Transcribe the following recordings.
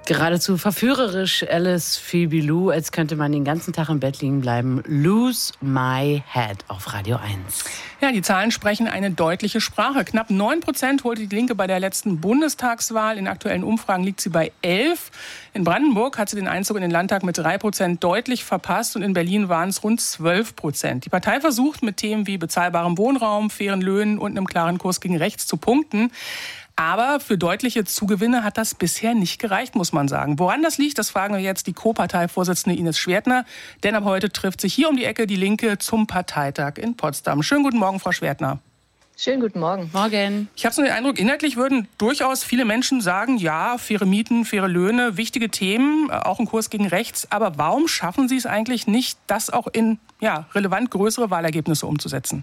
Geradezu verführerisch, Alice Fibilou, als könnte man den ganzen Tag im Bett liegen bleiben. Lose My Head auf Radio 1. Ja, die Zahlen sprechen eine deutliche Sprache. Knapp 9% holte die Linke bei der letzten Bundestagswahl. In aktuellen Umfragen liegt sie bei 11%. In Brandenburg hat sie den Einzug in den Landtag mit 3% deutlich verpasst und in Berlin waren es rund 12%. Die Partei versucht mit Themen wie bezahlbarem Wohnraum, fairen Löhnen und einem klaren Kurs gegen rechts zu punkten. Aber für deutliche Zugewinne hat das bisher nicht gereicht, muss man sagen. Woran das liegt, das fragen wir jetzt die Co-Parteivorsitzende Ines Schwertner. Denn ab heute trifft sich hier um die Ecke die Linke zum Parteitag in Potsdam. Schönen guten Morgen, Frau Schwertner. Schönen guten Morgen. Morgen. Ich habe so den Eindruck, inhaltlich würden durchaus viele Menschen sagen, ja, faire Mieten, faire Löhne, wichtige Themen, auch ein Kurs gegen rechts. Aber warum schaffen Sie es eigentlich nicht, das auch in relevant größere Wahlergebnisse umzusetzen?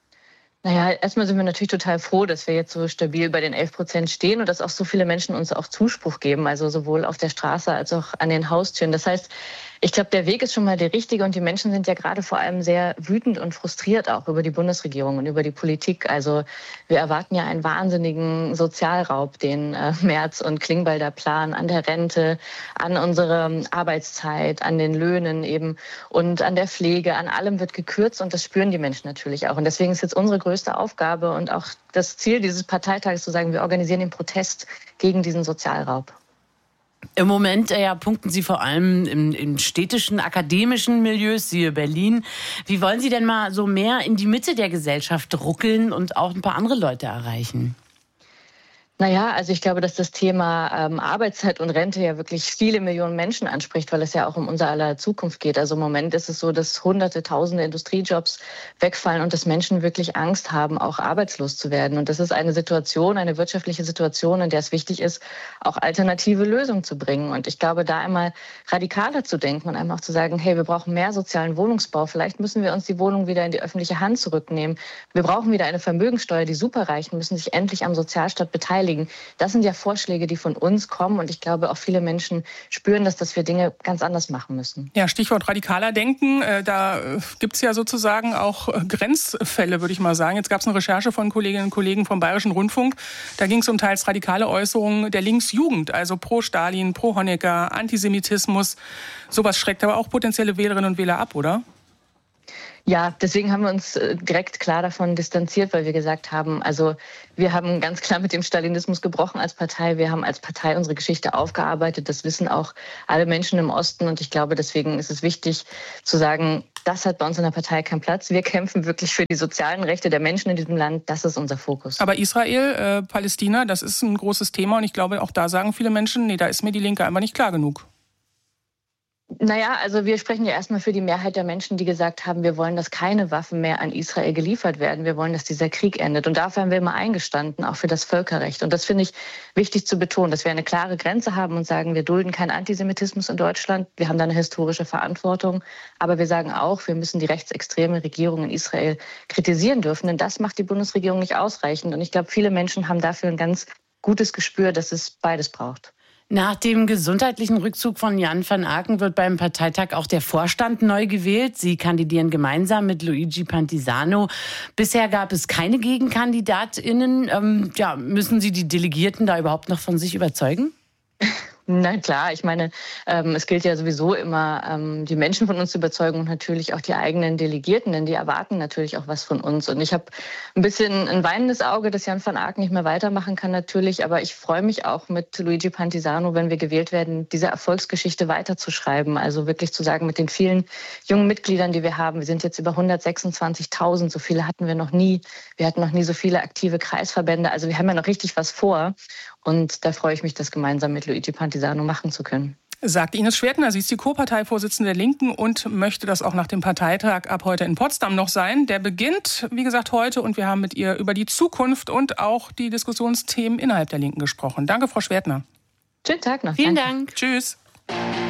Naja, erstmal sind wir natürlich total froh, dass wir jetzt so stabil bei den 11% stehen und dass auch so viele Menschen uns auch Zuspruch geben, also sowohl auf der Straße als auch an den Haustüren. Das heißt, ich glaube, der Weg ist schon mal der richtige und die Menschen sind ja gerade vor allem sehr wütend und frustriert auch über die Bundesregierung und über die Politik. Also wir erwarten ja einen wahnsinnigen Sozialraub, den Merz und Klingbeil da planen, an der Rente, an unserer Arbeitszeit, an den Löhnen eben und an der Pflege, an allem wird gekürzt und das spüren die Menschen natürlich auch. Und deswegen ist jetzt unsere größte Aufgabe und auch das Ziel dieses Parteitages zu sagen, wir organisieren den Protest gegen diesen Sozialraub. Im Moment punkten Sie vor allem in städtischen, akademischen Milieus, siehe Berlin. Wie wollen Sie denn mal so mehr in die Mitte der Gesellschaft ruckeln und auch ein paar andere Leute erreichen? Naja, also ich glaube, dass das Thema Arbeitszeit und Rente ja wirklich viele Millionen Menschen anspricht, weil es ja auch um unser aller Zukunft geht. Also im Moment ist es so, dass Hunderte, Tausende Industriejobs wegfallen und dass Menschen wirklich Angst haben, auch arbeitslos zu werden. Und das ist eine Situation, eine wirtschaftliche Situation, in der es wichtig ist, auch alternative Lösungen zu bringen. Und ich glaube, da einmal radikaler zu denken und einmal auch zu sagen, hey, wir brauchen mehr sozialen Wohnungsbau. Vielleicht müssen wir uns die Wohnung wieder in die öffentliche Hand zurücknehmen. Wir brauchen wieder eine Vermögensteuer. Die Superreichen müssen sich endlich am Sozialstaat beteiligen. Das sind ja Vorschläge, die von uns kommen und ich glaube, auch viele Menschen spüren, dass wir Dinge ganz anders machen müssen. Ja, Stichwort radikaler Denken. Da gibt es ja sozusagen auch Grenzfälle, würde ich mal sagen. Jetzt gab es eine Recherche von Kolleginnen und Kollegen vom Bayerischen Rundfunk. Da ging es um teils radikale Äußerungen der Linksjugend, also pro Stalin, pro Honecker, Antisemitismus. Sowas schreckt aber auch potenzielle Wählerinnen und Wähler ab, oder? Ja, deswegen haben wir uns direkt klar davon distanziert, weil wir gesagt haben, also wir haben ganz klar mit dem Stalinismus gebrochen als Partei. Wir haben als Partei unsere Geschichte aufgearbeitet. Das wissen auch alle Menschen im Osten. Und ich glaube, deswegen ist es wichtig zu sagen, das hat bei uns in der Partei keinen Platz. Wir kämpfen wirklich für die sozialen Rechte der Menschen in diesem Land. Das ist unser Fokus. Aber Israel, Palästina, das ist ein großes Thema. Und ich glaube, auch da sagen viele Menschen, nee, da ist mir die Linke einfach nicht klar genug. Naja, also wir sprechen ja erstmal für die Mehrheit der Menschen, die gesagt haben, wir wollen, dass keine Waffen mehr an Israel geliefert werden. Wir wollen, dass dieser Krieg endet. Und dafür haben wir immer eingestanden, auch für das Völkerrecht. Und das finde ich wichtig zu betonen, dass wir eine klare Grenze haben und sagen, wir dulden keinen Antisemitismus in Deutschland. Wir haben da eine historische Verantwortung. Aber wir sagen auch, wir müssen die rechtsextreme Regierung in Israel kritisieren dürfen. Denn das macht die Bundesregierung nicht ausreichend. Und ich glaube, viele Menschen haben dafür ein ganz gutes Gespür, dass es beides braucht. Nach dem gesundheitlichen Rückzug von Jan van Aken wird beim Parteitag auch der Vorstand neu gewählt. Sie kandidieren gemeinsam mit Luigi Pantisano. Bisher gab es keine GegenkandidatInnen. Müssen Sie die Delegierten da überhaupt noch von sich überzeugen? Na klar, ich meine, es gilt ja sowieso immer, die Menschen von uns zu überzeugen und natürlich auch die eigenen Delegierten, denn die erwarten natürlich auch was von uns. Und ich habe ein bisschen ein weinendes Auge, dass Jan van Aken nicht mehr weitermachen kann natürlich, aber ich freue mich auch mit Luigi Pantisano, wenn wir gewählt werden, diese Erfolgsgeschichte weiterzuschreiben. Also wirklich zu sagen, mit den vielen jungen Mitgliedern, die wir haben, wir sind jetzt über 126.000, so viele hatten wir noch nie. Wir hatten noch nie so viele aktive Kreisverbände, also wir haben ja noch richtig was vor. Und da freue ich mich, das gemeinsam mit Luigi Pantisano machen zu können. Sagt Ines Schwertner, sie ist die Co-Parteivorsitzende der Linken und möchte das auch nach dem Parteitag ab heute in Potsdam noch sein. Der beginnt, wie gesagt, heute und wir haben mit ihr über die Zukunft und auch die Diskussionsthemen innerhalb der Linken gesprochen. Danke, Frau Schwertner. Schönen Tag noch. Vielen Dank. Tschüss.